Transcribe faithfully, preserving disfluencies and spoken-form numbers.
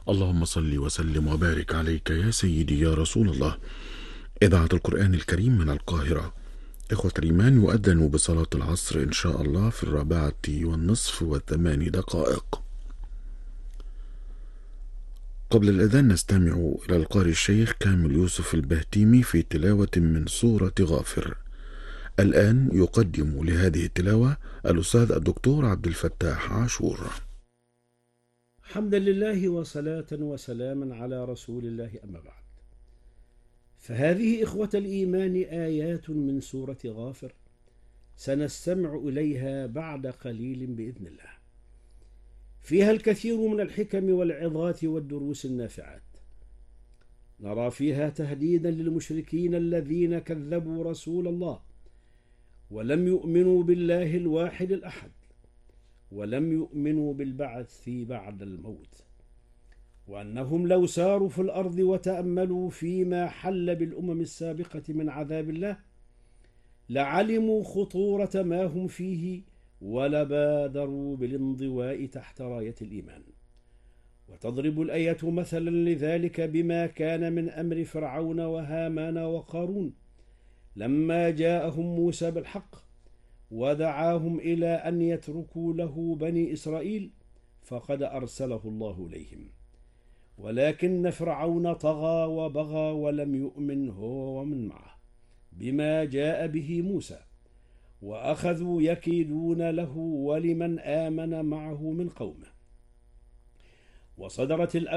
اللهم صل وسلم وبارك عليك يا سيدي يا رسول الله. إذاعة القرآن الكريم من القاهرة. إخوة الإيمان، يؤذن بصلاة العصر إن شاء الله في الرابعة والنصف والثمان دقائق. قبل الأذان نستمع إلى القارئ الشيخ كامل يوسف البهتيمي في تلاوة من سورة غافر. الآن يقدم لهذه التلاوة الأستاذ الدكتور عبد الفتاح عاشور. حمدا لله وصلاة وسلاما على رسول الله، أما بعد، فهذه إخوة الإيمان آيات من سورة غافر سنستمع إليها بعد قليل بإذن الله. فيها الكثير من الحكم والعظات والدروس النافعات. نرى فيها تهديدا للمشركين الذين كذبوا رسول الله ولم يؤمنوا بالله الواحد الأحد، ولم يؤمنوا بالبعث بعد الموت، وأنهم لو ساروا في الأرض وتأملوا فيما حل بالأمم السابقة من عذاب الله لعلموا خطورة ما هم فيه ولبادروا بالانضواء تحت راية الإيمان. وتضرب الآية مثلا لذلك بما كان من أمر فرعون وهامان وقارون لما جاءهم موسى بالحق ودعاهم إلى أن يتركوا له بني إسرائيل، فقد أرسله الله إليهم، ولكن فرعون طغى وبغى ولم يؤمن هو ومن معه بما جاء به موسى، وأخذوا يكيدون له ولمن آمن معه من قومه. وصدرت الأمر